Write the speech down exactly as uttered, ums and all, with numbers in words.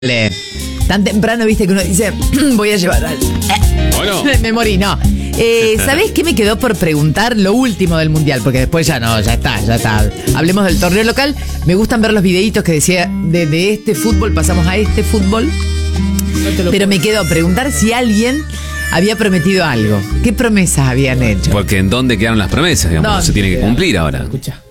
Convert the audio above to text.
Le- Tan temprano, viste, que uno dice, voy a llevar al... Bueno. Me morí, no. Eh, ¿Sabés qué me quedó por preguntar? Lo último del Mundial, porque después ya no, ya está, ya está. Hablemos del torneo local. Me gustan ver los videitos que decía, de, de este fútbol pasamos a este fútbol. No Pero me quedó preguntar si alguien había prometido algo. ¿Qué promesas habían hecho? Porque en dónde quedaron las promesas, digamos, No, se tiene que cumplir ahora. Escucha.